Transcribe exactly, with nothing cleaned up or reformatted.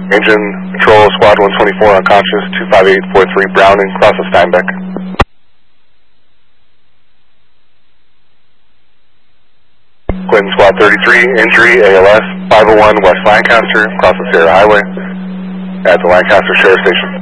Engine control, squad one twenty-four unconscious, two five eight four three Browning, cross of Steinbeck. Clinton squad thirty-three, injury, A L S, five oh one West Lancaster, cross of Sierra Highway, at the Lancaster Sheriff Station.